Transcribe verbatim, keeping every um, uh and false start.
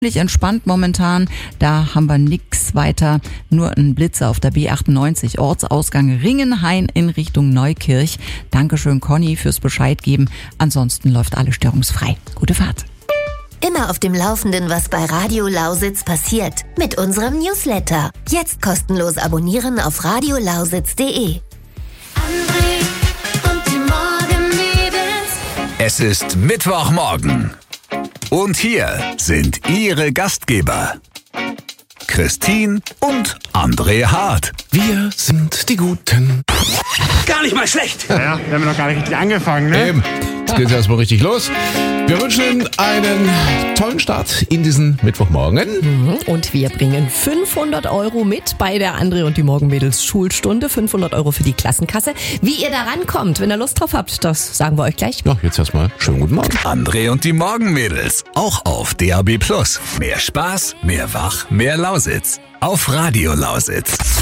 Entspannt momentan, da haben wir nix weiter, nur ein Blitzer auf der B achtundneunzig, Ortsausgang Ringenhain in Richtung Neukirch. Dankeschön Conny fürs Bescheid geben, ansonsten läuft alles störungsfrei. Gute Fahrt. Immer auf dem Laufenden, was bei Radio Lausitz passiert, mit unserem Newsletter. Jetzt kostenlos abonnieren auf radiolausitz punkt de. André und die Morgenmädels. Es ist Mittwochmorgen. Und hier sind Ihre Gastgeber, Christine und André Hart. Wir sind die Guten. Gar nicht mal schlecht. Ja, wir haben noch gar nicht richtig angefangen, ne? Eben. Jetzt geht's erstmal richtig los. Wir wünschen Ihnen einen tollen Start in diesen Mittwochmorgen. Und wir bringen fünfhundert Euro mit bei der André und die Morgenmädels Schulstunde. fünfhundert Euro für die Klassenkasse. Wie ihr da rankommt, wenn ihr Lust drauf habt, das sagen wir euch gleich. Ja, jetzt erstmal schönen guten Morgen. André und die Morgenmädels, auch auf D A B plus. Mehr Spaß, mehr Wach, mehr Lausitz. Auf Radio Lausitz.